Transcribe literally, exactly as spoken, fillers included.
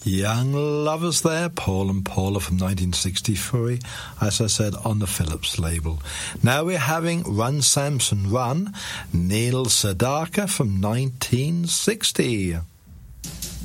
Young Lovers there, Paul and Paula from nineteen sixty-three, as I said, on the Philips label. Now we're having Run Samson Run, Neil Sedaka from nineteen sixty.